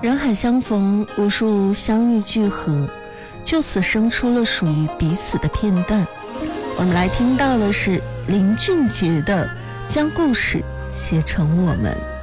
人海相逢，无数相遇聚合，就此生出了属于彼此的片段。我们来听到的是林俊杰的《将故事写成我们》。